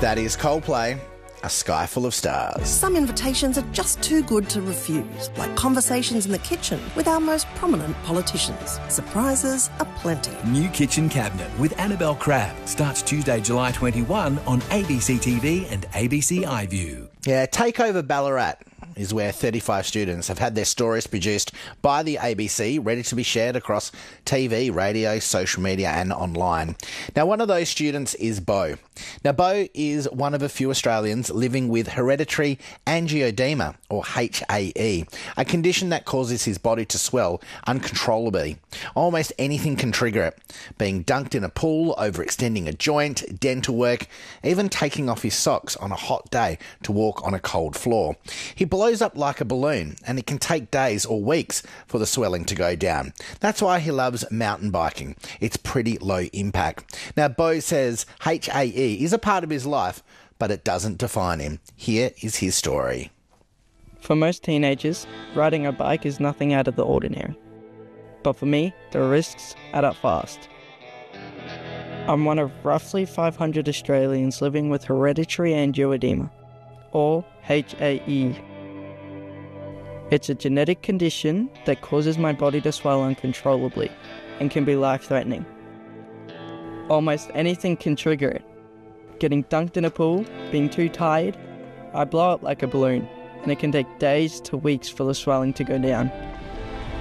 That is Coldplay, A Sky Full of Stars. Some invitations are just too good to refuse, like conversations in the kitchen with our most prominent politicians. Surprises aplenty. New Kitchen Cabinet with Annabelle Crabb starts Tuesday, July 21 on ABC TV and ABC iView. Yeah, Takeover Ballarat is where 35 students have had their stories produced by the ABC, ready to be shared across TV, radio, social media and online. Now, one of those students is Beau. Now, Beau is one of a few Australians living with hereditary angioedema, or HAE, a condition that causes his body to swell uncontrollably. Almost anything can trigger it, being dunked in a pool, overextending a joint, dental work, even taking off his socks on a hot day to walk on a cold floor. He blows up like a balloon, and it can take days or weeks for the swelling to go down. That's why he loves mountain biking. It's pretty low impact. Now, Beau says HAE is a part of his life, but it doesn't define him. Here is his story. For most teenagers, riding a bike is nothing out of the ordinary. But for me, the risks add up fast. I'm one of roughly 500 Australians living with hereditary angioedema, or HAE. It's a genetic condition that causes my body to swell uncontrollably and can be life-threatening. Almost anything can trigger it. Getting dunked in a pool, being too tired, I blow up like a balloon, and it can take days to weeks for the swelling to go down.